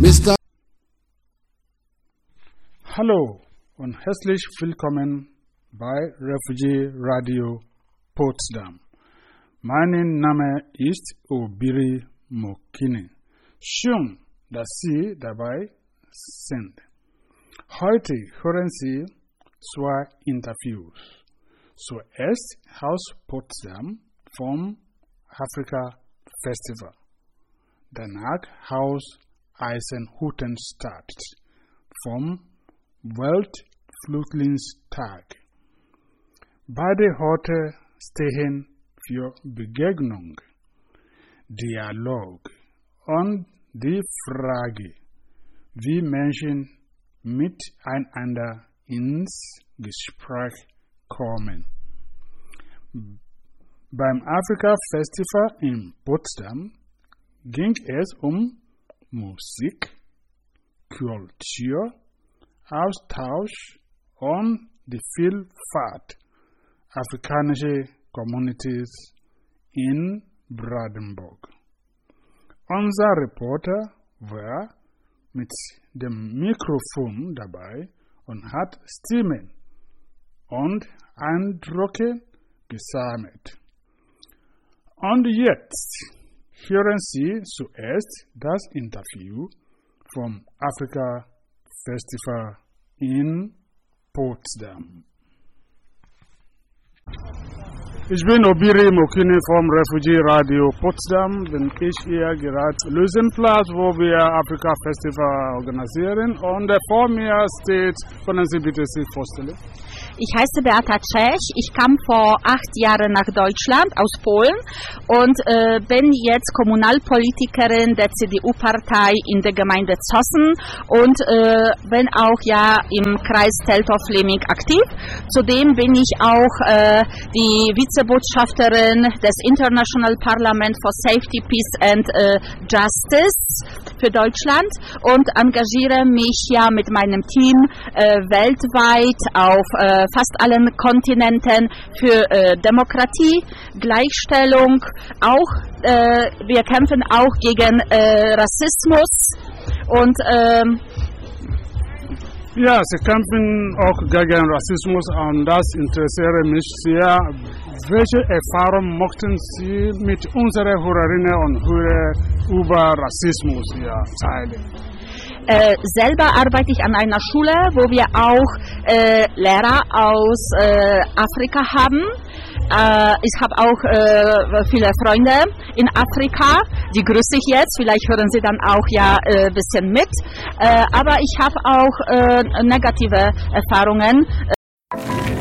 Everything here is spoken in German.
Mr. Hallo und herzlich willkommen bei Refugee Radio Potsdam. Mein Name ist Obiri Mokini. Schön, dass Sie dabei sind. Heute hören Sie 2 Interviews. Zuerst aus Potsdam vom Afrika Festival. Danach aus Eisenhüttenstadt vom Weltflüchtlingstag. Beide Orte stehen für Begegnung, Dialog und die Frage, wie Menschen miteinander ins Gespräch kommen. Beim Afrika Festival in Potsdam ging es um Musik, Kultur, Austausch und die Vielfalt afrikanischer Communities in Brandenburg. Unser Reporter war mit dem Mikrofon dabei und hat Stimmen und Eindrücke gesammelt. Und jetzt hören Sie zuerst das Interview vom Afrika Festival in Potsdam. Ich bin Obiri Mokini vom Refugee Radio Potsdam. Bin ich hier gerade Lösenplatz, wo wir Afrika Festival organisieren. Und vor mir steht, können Sie bitte sich vorstellen? Ich heiße Beata Czech, ich kam vor 8 Jahren nach Deutschland aus Polen und bin jetzt Kommunalpolitikerin der CDU-Partei in der Gemeinde Zossen und bin auch ja im Kreis Teltow-Fläming aktiv. Zudem bin ich auch die Vizebotschafterin des International Parliament for Safety, Peace and Justice für Deutschland und engagiere mich ja mit meinem Team weltweit auf fast allen Kontinenten für Demokratie, Gleichstellung, auch wir kämpfen auch gegen Rassismus und ja, Sie kämpfen auch gegen Rassismus und das interessiert mich sehr. Welche Erfahrungen möchten Sie mit unseren Hörerinnen und Hörern über Rassismus teilen? Selber arbeite ich an einer Schule, wo wir auch Lehrer aus Afrika haben. Ich habe auch viele Freunde in Afrika, die grüße ich jetzt, vielleicht hören Sie dann auch ja ein bisschen mit. Aber ich habe auch negative Erfahrungen.